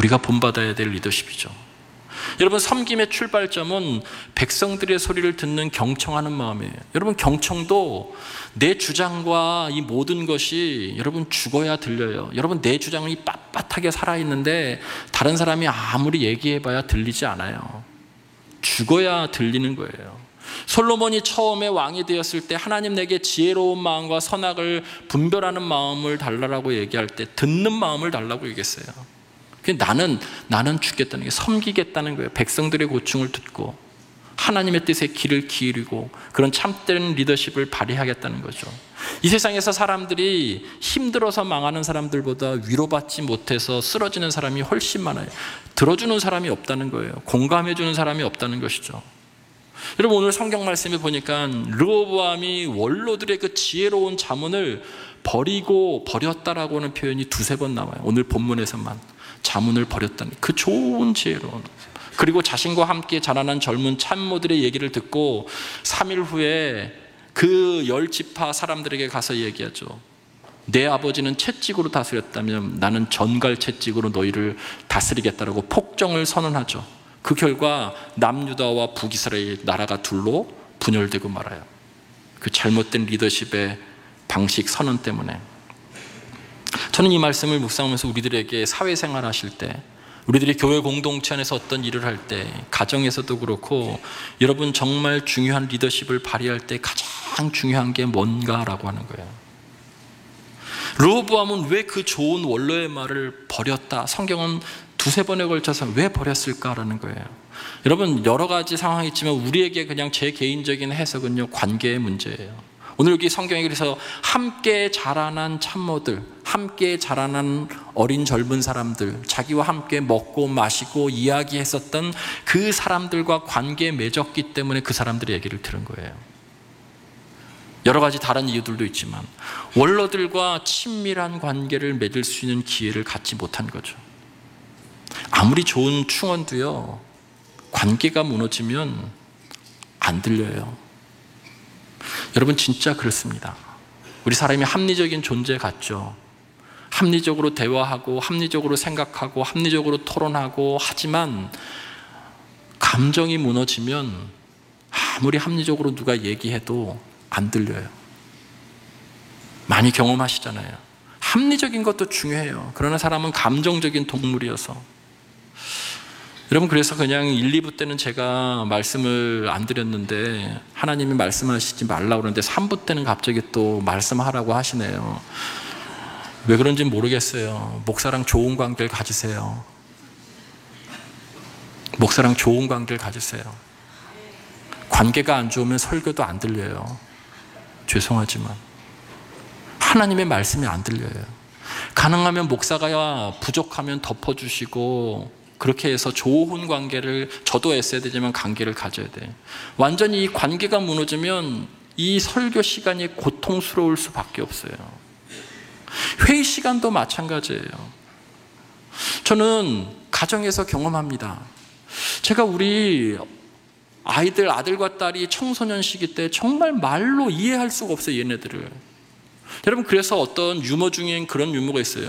우리가 본받아야 될 리더십이죠. 여러분, 섬김의 출발점은 백성들의 소리를 듣는 경청하는 마음이에요. 여러분, 경청도 내 주장과 이 모든 것이 여러분 죽어야 들려요. 여러분, 내 주장이 빳빳하게 살아있는데 다른 사람이 아무리 얘기해봐야 들리지 않아요. 죽어야 들리는 거예요. 솔로몬이 처음에 왕이 되었을 때 하나님 내게 지혜로운 마음과 선악을 분별하는 마음을 달라고 얘기할 때 듣는 마음을 달라고 얘기했어요. 나는 죽겠다는 게 섬기겠다는 거예요. 백성들의 고충을 듣고 하나님의 뜻에 귀를 기울이고 그런 참된 리더십을 발휘하겠다는 거죠. 이 세상에서 사람들이 힘들어서 망하는 사람들보다 위로받지 못해서 쓰러지는 사람이 훨씬 많아요. 들어주는 사람이 없다는 거예요. 공감해주는 사람이 없다는 것이죠. 여러분, 오늘 성경 말씀에 보니까 르호보암이 원로들의 그 지혜로운 자문을 버렸다라고 하는 표현이 두세 번 나와요. 오늘 본문에서만. 자문을 버렸다는 그 좋은 지혜로운, 그리고 자신과 함께 자라난 젊은 참모들의 얘기를 듣고 3일 후에 그 10지파 사람들에게 가서 얘기하죠. 내 아버지는 채찍으로 다스렸다면 나는 전갈 채찍으로 너희를 다스리겠다라고 폭정을 선언하죠. 그 결과 남유다와 북이스라엘 나라가 둘로 분열되고 말아요. 그 잘못된 리더십의 방식 선언 때문에. 저는 이 말씀을 묵상하면서 우리들에게 사회생활 하실 때, 우리들이 교회 공동체 안에서 어떤 일을 할 때, 가정에서도 그렇고 여러분 정말 중요한 리더십을 발휘할 때 가장 중요한 게 뭔가라고 하는 거예요. 르호보암은 왜 그 좋은 원로의 말을 버렸다? 성경은 두세 번에 걸쳐서 왜 버렸을까라는 거예요. 여러분, 여러 가지 상황이 있지만 우리에게 그냥 제 개인적인 해석은요, 관계의 문제예요. 오늘 여기 성경에 그래서 함께 자라난 참모들, 함께 자라난 어린 젊은 사람들, 자기와 함께 먹고 마시고 이야기했었던 그 사람들과 관계에 맺었기 때문에 그 사람들의 얘기를 들은 거예요. 여러 가지 다른 이유들도 있지만 원로들과 친밀한 관계를 맺을 수 있는 기회를 갖지 못한 거죠. 아무리 좋은 충언도요, 관계가 무너지면 안 들려요. 여러분, 진짜 그렇습니다. 우리 사람이 합리적인 존재 같죠. 합리적으로 대화하고 합리적으로 생각하고 합리적으로 토론하고 하지만 감정이 무너지면 아무리 합리적으로 누가 얘기해도 안 들려요. 많이 경험하시잖아요. 합리적인 것도 중요해요. 그러나 사람은 감정적인 동물이어서. 여러분, 그래서 그냥 1, 2부 때는 제가 말씀을 안 드렸는데 하나님이 말씀하시지 말라고 그러는데 3부 때는 갑자기 또 말씀하라고 하시네요. 왜 그런지 모르겠어요. 목사랑 좋은 관계를 가지세요. 목사랑 좋은 관계를 가지세요. 관계가 안 좋으면 설교도 안 들려요. 죄송하지만 하나님의 말씀이 안 들려요. 가능하면 목사가 부족하면 덮어주시고 그렇게 해서 좋은 관계를, 저도 애써야 되지만 관계를 가져야 돼. 완전히 이 관계가 무너지면 이 설교 시간이 고통스러울 수밖에 없어요. 회의 시간도 마찬가지예요. 저는 가정에서 경험합니다. 제가 우리 아이들, 아들과 딸이 청소년 시기 때 정말 말로 이해할 수가 없어요, 얘네들을. 여러분, 그래서 어떤 유머 중엔 그런 유머가 있어요.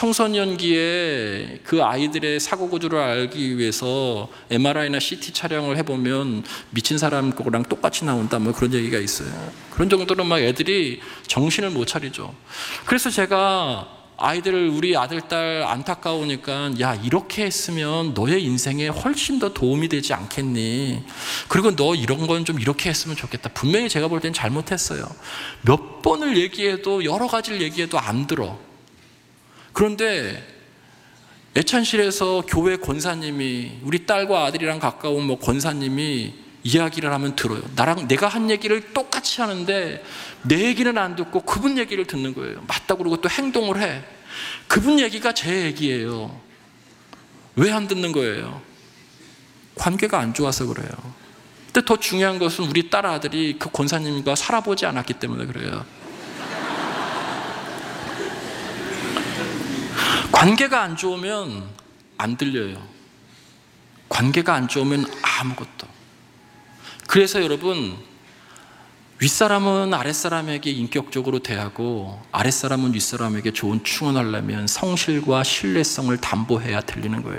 청소년기에 그 아이들의 사고 구조를 알기 위해서 MRI나 CT 촬영을 해보면 미친 사람 거랑 똑같이 나온다, 뭐 그런 얘기가 있어요. 그런 정도로 막 애들이 정신을 못 차리죠. 그래서 제가 아이들을, 우리 아들, 딸 안타까우니까 야, 이렇게 했으면 너의 인생에 훨씬 더 도움이 되지 않겠니? 그리고 너 이런 건 좀 이렇게 했으면 좋겠다. 분명히 제가 볼 땐 잘못했어요. 몇 번을 얘기해도, 여러 가지를 얘기해도 안 들어. 그런데 애찬실에서 교회 권사님이, 우리 딸과 아들이랑 가까운 뭐 권사님이 이야기를 하면 들어요. 내가 한 얘기를 똑같이 하는데 내 얘기는 안 듣고 그분 얘기를 듣는 거예요. 맞다 그러고 또 행동을 해. 그분 얘기가 제 얘기예요. 왜 안 듣는 거예요? 관계가 안 좋아서 그래요. 근데 더 중요한 것은 우리 딸 아들이 그 권사님과 살아보지 않았기 때문에 그래요. 관계가 안 좋으면 안 들려요. 관계가 안 좋으면 아무것도. 그래서 여러분, 윗사람은 아랫사람에게 인격적으로 대하고 아랫사람은 윗사람에게 좋은 충언하려면 성실과 신뢰성을 담보해야 들리는 거예요.